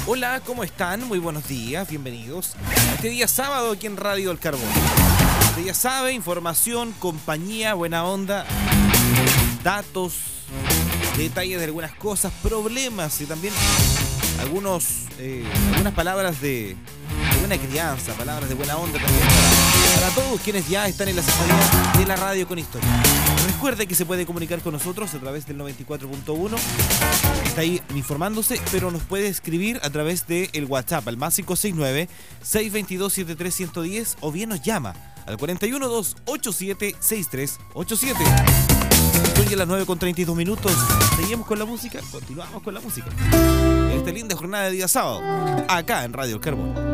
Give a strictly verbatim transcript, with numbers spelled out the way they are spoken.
Hola, ¿cómo están? Muy buenos días, bienvenidos a este día sábado aquí en Radio El Carbón. Usted ya sabe, información, compañía, buena onda, datos, detalles de algunas cosas, problemas y también algunos, eh, algunas palabras de, de buena crianza, palabras de buena onda también para, para todos quienes ya están en la sintonía de la radio con historia. Recuerde que se puede comunicar con nosotros a través del noventa y cuatro punto uno. Está ahí informándose, pero nos puede escribir a través del WhatsApp al más cinco seis nueve, seis dos dos, siete tres uno cero o bien nos llama al cuatro uno dos, ocho siete seis tres ocho siete. Son ya las nueve con treinta y dos minutos. Seguimos con la música, continuamos con la música. En esta linda jornada de día sábado, acá en Radio El Carbón.